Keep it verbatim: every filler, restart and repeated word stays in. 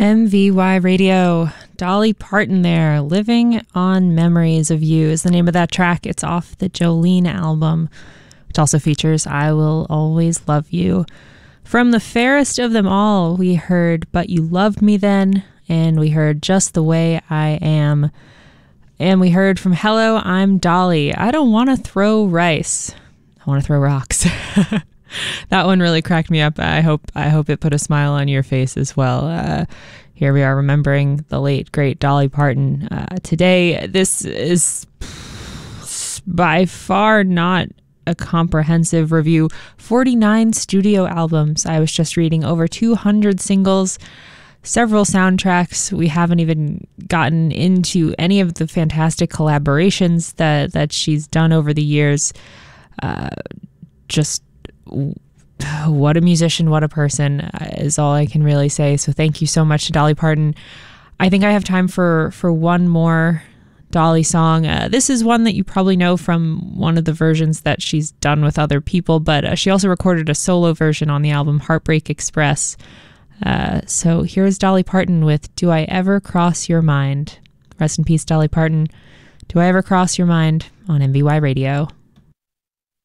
M V Y Radio, Dolly Parton there, Living on Memories of You is the name of that track. It's off the Jolene album, which also features I Will Always Love You. From the fairest of them all, we heard But You Loved Me Then, and we heard Just the Way I Am. And we heard from Hello, I'm Dolly. I don't want to throw rice. I want to throw rocks. That one really cracked me up. I hope I hope it put a smile on your face as well. Uh, here we are remembering the late, great Dolly Parton. Uh, today, this is by far not a comprehensive review. forty-nine studio albums. I was just reading over two hundred singles, several soundtracks. We haven't even gotten into any of the fantastic collaborations that, that she's done over the years. Uh, just what a musician, what a person is all I can really say. So thank you so much to Dolly Parton. I think I have time for, for one more Dolly song. Uh, this is one that you probably know from one of the versions that she's done with other people, but uh, she also recorded a solo version on the album Heartbreak Express. Uh, so here's Dolly Parton with Do I Ever Cross Your Mind? Rest in peace, Dolly Parton. Do I Ever Cross Your Mind on M V Y Radio.